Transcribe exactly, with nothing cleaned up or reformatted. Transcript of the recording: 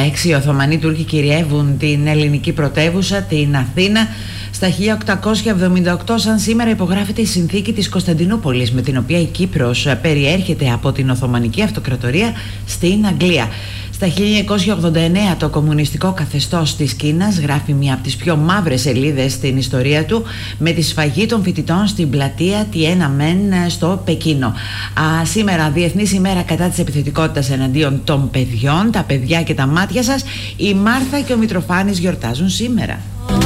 έξι οι Οθωμανοί Τούρκοι κυριεύουν την ελληνική πρωτεύουσα, την Αθήνα, στα χίλια οκτακόσια εβδομήντα οκτώ, σαν σήμερα υπογράφεται η συνθήκη της Κωνσταντινούπολης, με την οποία η Κύπρος περιέρχεται από την Οθωμανική Αυτοκρατορία στην Αγγλία. Στα χίλια εννιακόσια ογδόντα εννέα το κομμουνιστικό καθεστώς της Κίνας γράφει μία από τις πιο μαύρες σελίδες στην ιστορία του, με τη σφαγή των φοιτητών στην πλατεία Τιέναμεν στο Πεκίνο. Α, σήμερα Διεθνής ημέρα κατά της επιθετικότητας εναντίον των παιδιών. Τα παιδιά και τα μάτια σας. Η Μάρθα και ο Μητροφάνης γιορτάζουν σήμερα.